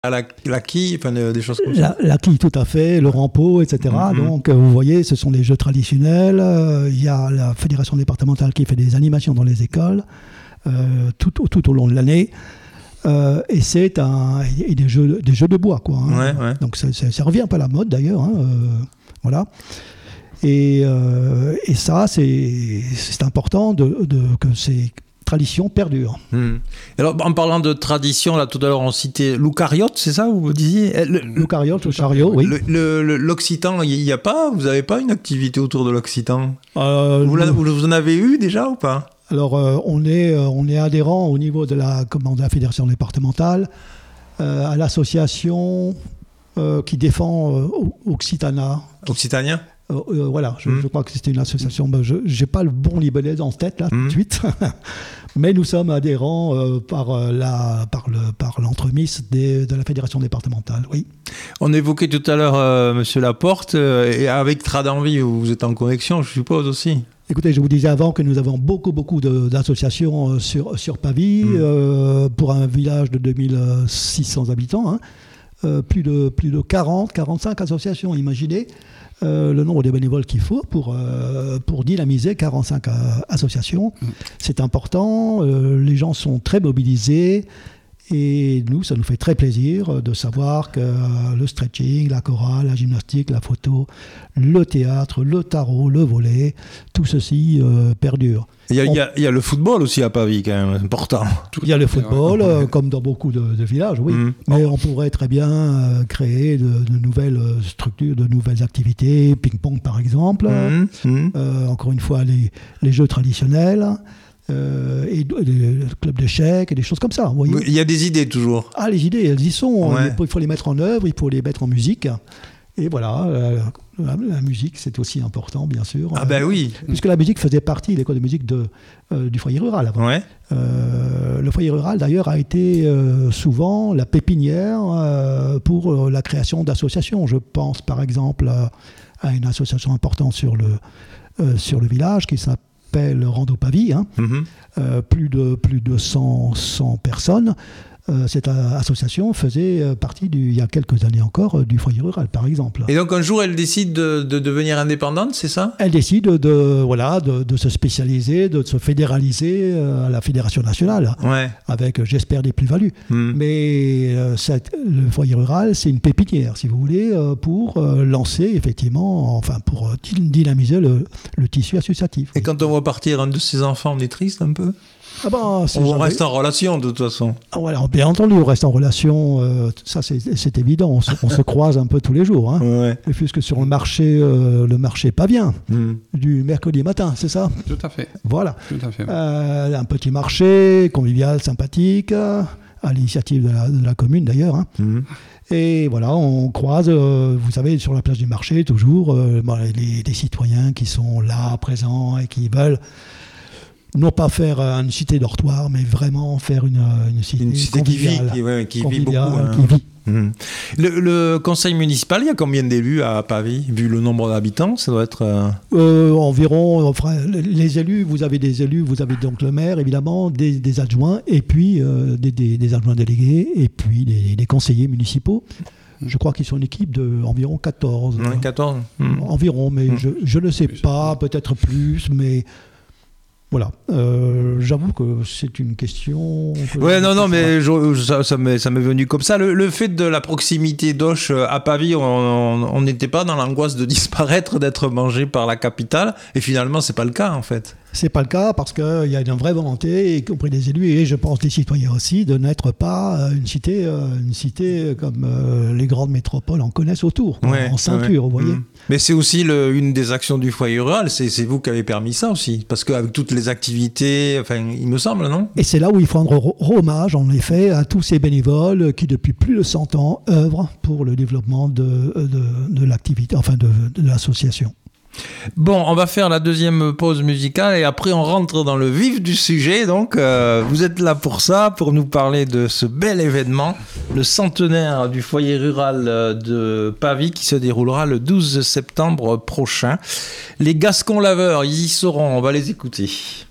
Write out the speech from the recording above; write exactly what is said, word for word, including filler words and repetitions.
la, la quille, enfin, des choses comme ça. La, la quille, tout à fait, le rempo, et cetera. Mm-hmm. Donc, vous voyez, ce sont les jeux traditionnels. Il y a la fédération départementale qui fait des animations dans les écoles euh, tout, tout au long de l'année. Euh, et c'est un, et des, jeux, des jeux de bois, quoi. Hein. Ouais, ouais. Donc, ça, ça, ça revient un peu à la mode, d'ailleurs. Hein, euh, voilà. Et, euh, et ça, c'est, c'est important de, de, que ces traditions perdurent. Mmh. Alors, en parlant de tradition, là, tout à l'heure, on citait l'eucaryote, c'est ça, vous disiez le, L'eucaryote, le chariot, oui. Le, le, le, l'occitan, il n'y a pas, vous n'avez pas une activité autour de l'occitan euh, vous, le... vous en avez eu déjà ou pas? Alors, euh, on, est, euh, on est adhérent au niveau de la, comment, de la fédération départementale euh, à l'association euh, qui défend euh, Occitana. Occitanien euh, euh, Voilà, je, mmh. je crois que c'était une association. Ben, je n'ai pas le bon libellé en tête, là, mmh. tout de suite. Mais nous sommes adhérents euh, par, euh, la, par, le, par l'entremise des, de la fédération départementale, oui. On évoquait tout à l'heure euh, M. Laporte, euh, et avec Tradenvie, vous êtes en connexion, je suppose aussi. Écoutez, je vous disais avant que nous avons beaucoup, beaucoup de, d'associations sur, sur Pavie, mmh. euh, pour un village de deux mille six cents habitants, hein, euh, plus, de, plus de quarante, quarante-cinq associations, imaginez euh, le nombre de bénévoles qu'il faut pour, euh, pour dynamiser quarante-cinq euh, associations. Mmh. C'est important, euh, les gens sont très mobilisés. Et nous, ça nous fait très plaisir de savoir que le stretching, la chorale, la gymnastique, la photo, le théâtre, le tarot, le volley, tout ceci euh, perdure. Il y, a, On... il, y a, il y a le football aussi à Pavie, quand même, important. Il y a le football, euh, comme dans beaucoup de, de villages, oui. Mmh. Mais on pourrait très bien euh, créer de, de nouvelles structures, de nouvelles activités, ping-pong par exemple, mmh. Mmh. Euh, encore une fois, les, les jeux traditionnels. Euh, et des clubs d'échecs et des choses comme ça. Vous voyez. Il y a des idées toujours. Ah, les idées, elles y sont. Ouais. Il faut les mettre en œuvre, il faut les mettre en musique. Et voilà, euh, la, la musique, c'est aussi important, bien sûr. Ah ben oui. Puisque la musique faisait partie de l'école de musique de, euh, du foyer rural avant. Ouais. Euh, le foyer rural, d'ailleurs, a été euh, souvent la pépinière euh, pour euh, la création d'associations. Je pense, par exemple, à, à une association importante sur le, euh, sur le village qui s'appelle s'appelle Rando Pavie, hein. mm-hmm. euh, plus de, plus de cent, cent personnes. Euh, cette euh, association faisait euh, partie, du, il y a quelques années encore, euh, du foyer rural, par exemple. Et donc un jour, elle décide de, de devenir indépendante, c'est ça ? Elle décide de, voilà, de, de se spécialiser, de se fédéraliser euh, à la Fédération nationale, ouais. avec, j'espère, des plus-values. Mm. Mais euh, cette, le foyer rural, c'est une pépinière, si vous voulez, euh, pour euh, lancer, effectivement, enfin, pour euh, dynamiser le, le tissu associatif. Et oui. quand on voit partir un de ses enfants, on est triste un peu ? Ah ben, on jamais... reste en relation de toute façon. Ah voilà, bien entendu, on reste en relation. Euh, ça, c'est, c'est évident. On se, on se croise un peu tous les jours. Hein. Ouais. Et puisque sur le marché, euh, le marché pavien, mm. du mercredi matin, c'est ça ? Tout à fait. Voilà. Tout à fait. Euh, un petit marché convivial, sympathique, à l'initiative de la, de la commune d'ailleurs. Hein. Mm. Et voilà, on croise, euh, vous savez, sur la place du marché, toujours, euh, bon, les, les citoyens qui sont là, présents et qui veulent. Non pas faire une cité dortoir, mais vraiment faire une, une cité, une cité qui vit, qui, ouais, qui vit beaucoup. Hein. Qui vit. Mmh. Le, le conseil municipal, il y a combien d'élus à Pavie, vu le nombre d'habitants? Ça doit être... Euh... Euh, environ, enfin, les élus, vous avez des élus, vous avez donc le maire, évidemment, des, des adjoints, et puis euh, des, des, des adjoints délégués, et puis des, des conseillers municipaux. Je crois qu'ils sont une équipe d'environ quatorze. Ouais, quatorze. Mmh. Environ, mais mmh. je, je ne sais pas, peut-être plus, mais... Voilà, euh, j'avoue que c'est une question... Ouais, non, non, mais je, ça, ça, m'est, ça m'est venu comme ça. Le, le fait de la proximité d'Auch à Pavie, on n'était pas dans l'angoisse de disparaître, d'être mangé par la capitale, et finalement, c'est pas le cas, en fait. C'est pas le cas parce qu'il y a une vraie volonté, y compris des élus et je pense des citoyens aussi, de n'être pas une cité, une cité comme les grandes métropoles en connaissent autour, ouais, en ceinture, ouais. Vous voyez. Mmh. Mais c'est aussi le, une des actions du foyer rural, c'est, c'est vous qui avez permis ça aussi, parce qu'avec toutes les activités, enfin, il me semble, non ? Et c'est là où il faut rendre hommage, en effet, à tous ces bénévoles qui, depuis plus de cent ans, œuvrent pour le développement de, de, de l'activité, enfin de, de l'association. Bon, on va faire la deuxième pause musicale et après on rentre dans le vif du sujet. Donc, euh, vous êtes là pour ça, pour nous parler de ce bel événement, le centenaire du foyer rural de Pavie qui se déroulera le douze septembre prochain. Les Gascons laveurs, ils y seront, on va les écouter.